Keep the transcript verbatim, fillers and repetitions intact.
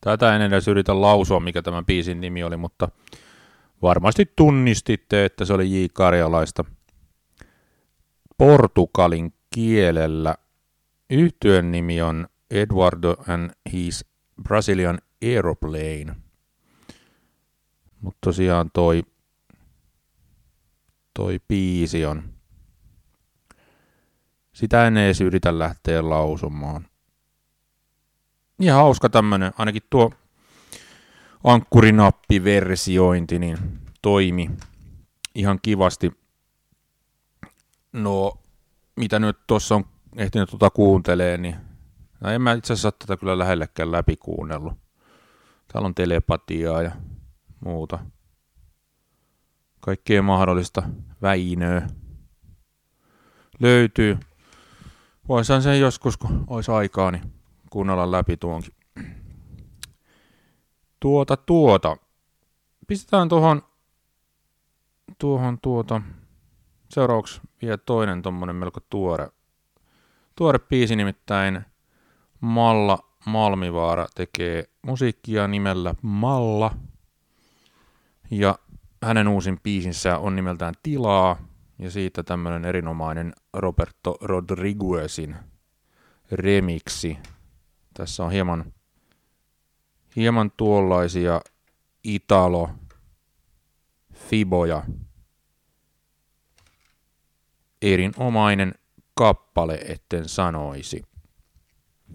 Tätä en edes yritä lausua, mikä tämän biisin nimi oli, mutta varmasti tunnistitte, että se oli J. Karjalaista. Portugalin kielellä yhtyeen nimi on Eduardo and his Brazilian Aeroplane. Mutta tosiaan toi, toi biisi on. Sitä en edes yritä lähteä lausumaan. Ihan hauska tämmönen, ainakin tuo ankkurinappiversiointi niin toimi ihan kivasti. No, mitä nyt tuossa on ehtinyt tuota kuuntelee, niin no en mä itse asiassa tätä kyllä lähellekään läpi kuunnellut. Täällä on telepatiaa ja muuta. Kaikkea mahdollista väinöä löytyy. Voisin sen joskus, kun olisi aikaa, niin kuunnella läpi tuonkin. Tuota, tuota. Pistetään tuohon, tuohon, tuota. Seuraavaksi vielä toinen tommonen melko tuore. Tuore biisi nimittäin Malla Malmivaara tekee musiikkia nimellä Malla. Ja hänen uusin biisinsä on nimeltään Tilaa. Ja siitä tämmönen erinomainen Roberto Rodriguezin remiksi. Tässä on hieman, hieman tuollaisia Italo-fiboja. Erinomainen kappale, etten sanoisi.